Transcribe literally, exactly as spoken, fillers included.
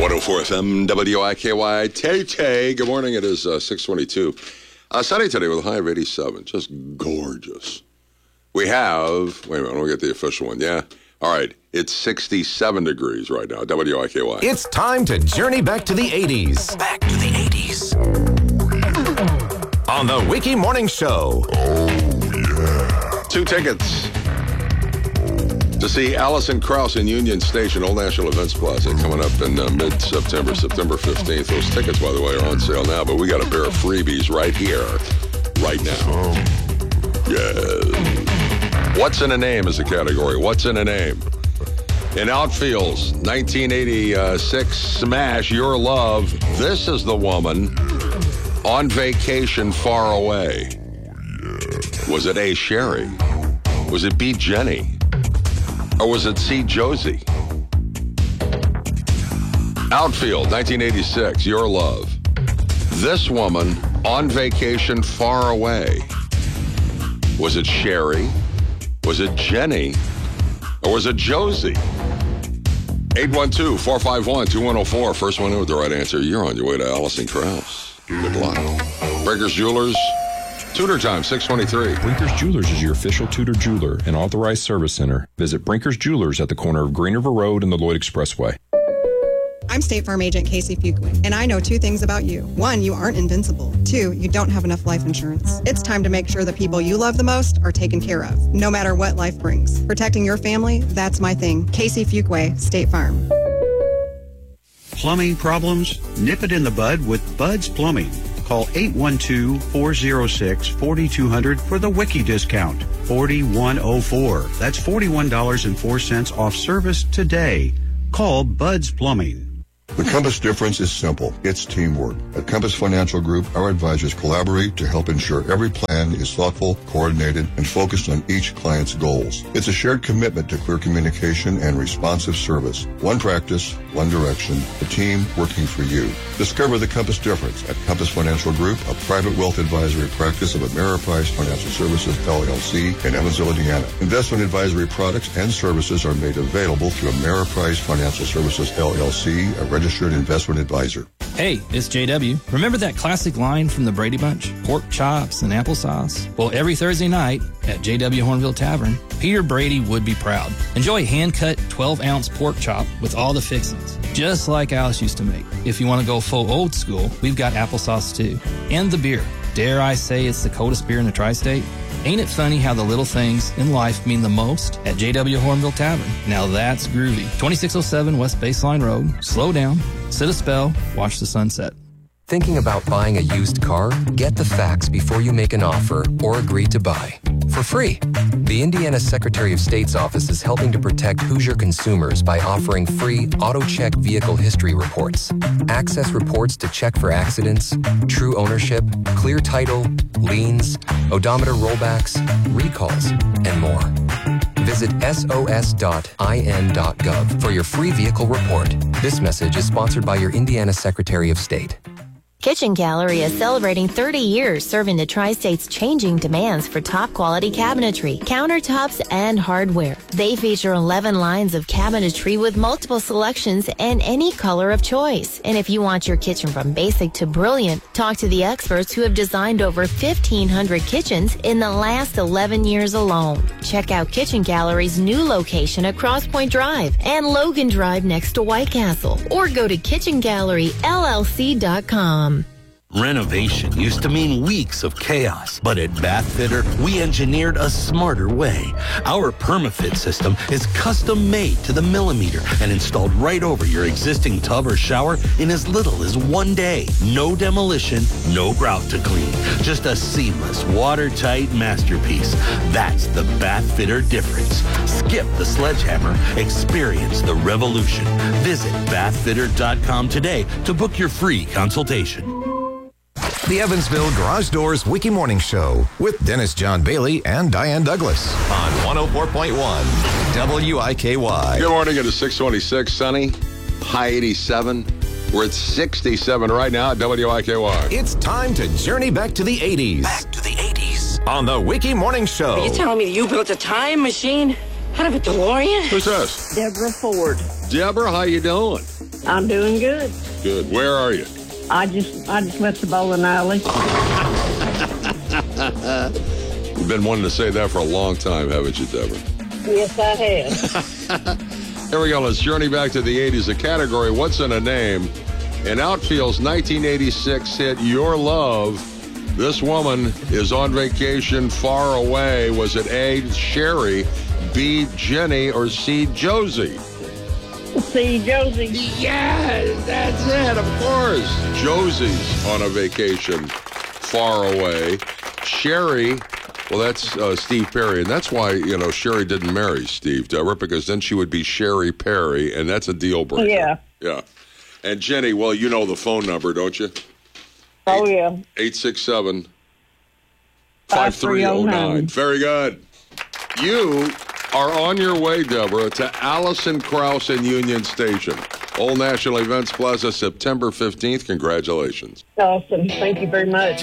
one oh four F M, W I K Y, Tay-Tay. Good morning. It is uh, six twenty-two. Uh, sunny today with a high of eighty-seven. Just gorgeous. We have, wait a minute, I'll get the official one. Yeah. All right. It's sixty-seven degrees right now, W I K Y. It's time to journey back to the eighties. Back to the eighties. On the Wiki Morning Show. Oh, yeah. Two tickets to see Alison Krauss in Union Station, Old National Events Plaza, coming up in uh, mid-September, September fifteenth. Those tickets, by the way, are on sale now, but we got a pair of freebies right here, right now. Yeah. What's in a name is the category. What's in a name? In Outfields, nineteen eighty-six smash, Your Love. This is the woman on vacation far away. Was it A, Sherry? Was it B, Jenny? Or was it C, Josie? Outfield, nineteen eighty-six, Your Love. This woman on vacation far away. Was it Sherry? Was it Jenny? Or was it Josie? eight one two, four five one, two one oh four. First one in with the right answer. You're on your way to Alison Krauss. Good luck. Breakers Jewelers. Tudor time, six twenty-three. Brinkers Jewelers is your official Tudor jeweler and authorized service center. Visit Brinkers Jewelers at the corner of Green River Road and the Lloyd Expressway. I'm State Farm Agent Casey Fuqua, and I know two things about you. One, you aren't invincible. Two, you don't have enough life insurance. It's time to make sure the people you love the most are taken care of, no matter what life brings. Protecting your family, that's my thing. Casey Fuqua, State Farm. Plumbing problems? Nip it in the bud with Bud's Plumbing. Call eight one two, four oh six, four two zero zero for the Wiki discount. forty-one oh four. That's forty-one dollars and four cents off service today. Call Bud's Plumbing. The Compass difference is simple. It's teamwork. At Compass Financial Group, our advisors collaborate to help ensure every plan is thoughtful, coordinated, and focused on each client's goals. It's a shared commitment to clear communication and responsive service. One practice, one direction, a team working for you. Discover the Compass difference at Compass Financial Group, a private wealth advisory practice of Ameriprise Financial Services, L L C, in Evansville, Indiana. Investment advisory products and services are made available through Ameriprise Financial Services, L L C, a registered investment advisor. Hey, it's J W. Remember that classic line from the Brady Bunch? Pork chops and applesauce? Well, every Thursday night at J W Hornville Tavern, Peter Brady would be proud. Enjoy hand-cut twelve-ounce pork chop with all the fixings, just like Alice used to make. If you want to go full old school, we've got applesauce too. And the beer. Dare I say it's the coldest beer in the tri-state? Ain't it funny how the little things in life mean the most at J W Hornville Tavern? Now that's groovy. twenty-six oh seven West Baseline Road. Slow down, sit a spell, watch the sunset. Thinking about buying a used car? Get the facts before you make an offer or agree to buy. For free. The Indiana Secretary of State's office is helping to protect Hoosier consumers by offering free AutoCheck vehicle history reports. Access reports to check for accidents, true ownership, clear title, liens, odometer rollbacks, recalls, and more. Visit S O S dot I N dot gov for your free vehicle report. This message is sponsored by your Indiana Secretary of State. Kitchen Gallery is celebrating thirty years serving the Tri-State's changing demands for top-quality cabinetry, countertops, and hardware. They feature eleven lines of cabinetry with multiple selections and any color of choice. And if you want your kitchen from basic to brilliant, talk to the experts who have designed over fifteen hundred kitchens in the last eleven years alone. Check out Kitchen Gallery's new location at Cross Point Drive and Logan Drive next to White Castle. Or go to kitchen gallery L L C dot com. Renovation used to mean weeks of chaos, but at Bath Fitter, we engineered a smarter way. Our PermaFit system is custom made to the millimeter and installed right over your existing tub or shower in as little as one day. No demolition, no grout to clean. Just a seamless, watertight masterpiece. That's the Bath Fitter difference. Skip the sledgehammer. Experience the revolution. Visit bath fitter dot com today to book your free consultation. The Evansville Garage Doors Wiki Morning Show with Dennis John Bailey and Diane Douglas on one oh four point one W I K Y. Good morning. It is six twenty-six, sunny, high eighty-seven. We're at sixty-seven right now at W I K Y. It's time to journey back to the eighties. Back to the eighties. On the Wiki Morning Show. Are you telling me you built a time machine out of a DeLorean? Who's this? Deborah Ford. Deborah, how you doing? I'm doing good. Good. Where are you? I just I just left the bowling alley. You've been wanting to say that for a long time, haven't you, Deborah? Yes, I have. Here we go. Let's journey back to the eighties. The category, What's in a Name? In Outfield's nineteen eighty-six hit, Your Love, this woman is on vacation far away. Was it A, Sherry, B, Jenny, or C, Josie? C, Josie. Yes, that's it, of course. Josie's on a vacation far away. Sherry, well, that's uh, Steve Perry, and that's why, you know, Sherry didn't marry Steve, Deborah, because then she would be Sherry Perry, and that's a deal breaker. Yeah. Yeah. And Jenny, well, you know the phone number, don't you? Oh, yeah. eight six seven, five three zero nine. Very good. You are on your way, Deborah, to Allison Krauss in Union Station. Old National Events Plaza, September fifteenth. Congratulations. Awesome. Thank you very much.